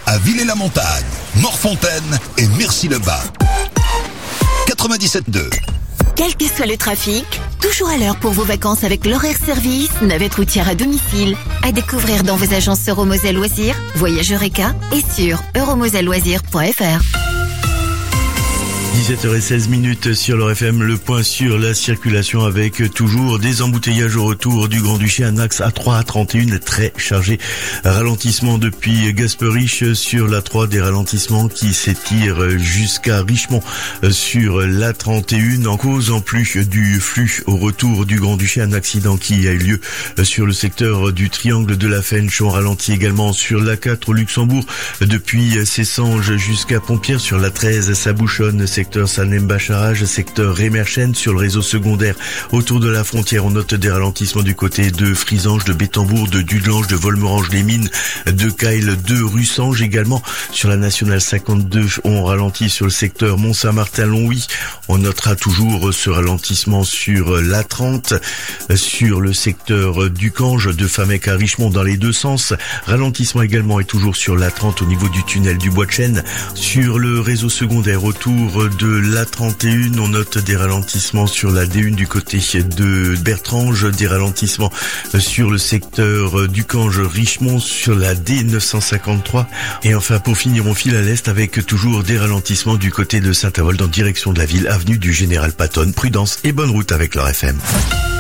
à Villers-la-Montagne, Morfontaine et Mercy-le-Bas. 97.2. Quel que soit le trafic, toujours à l'heure pour vos vacances avec l'horaire service, navette routière à domicile. À découvrir dans vos agences Euromoselle Loisirs, Voyage Eureka et sur euromoselleloisirs.fr. 17h16 sur leur FM, le point sur la circulation avec toujours des embouteillages au retour du Grand-Duché, un axe A3 à 31 très chargé. Ralentissement depuis Gasperich sur la 3, des ralentissements qui s'étirent jusqu'à Richemont sur la 31. En cause, en plus du flux au retour du Grand-Duché, un accident qui a eu lieu sur le secteur du Triangle de la Fench. On ralentit également sur la 4 au Luxembourg depuis Cessanges jusqu'à Pompierre. Sur la 13, ça bouchonne, secteur Salem-Bacharage, secteur Rémerchen. Sur le réseau secondaire autour de la frontière, on note des ralentissements du côté de Frisange, de Bétambourg, de Dudelange, de Volmerange-les-Mines, de Cail, de Russange. Également sur la nationale 52, on ralentit sur le secteur Mont-Saint-Martin-Longwy. On notera toujours ce ralentissement sur la 30, sur le secteur du Cange, de Famec à Richemont dans les deux sens. Ralentissement également et toujours sur la 30 au niveau du tunnel du Bois de Chêne. Sur le réseau secondaire autour de la 31, on note des ralentissements sur la D1 du côté de Bertrange, des ralentissements sur le secteur du Cange Richemont, sur la D953. Et enfin, pour finir, on file à l'est avec toujours des ralentissements du côté de Saint-Avold en direction de la ville, avenue du Général Patton. Prudence et bonne route avec leur FM.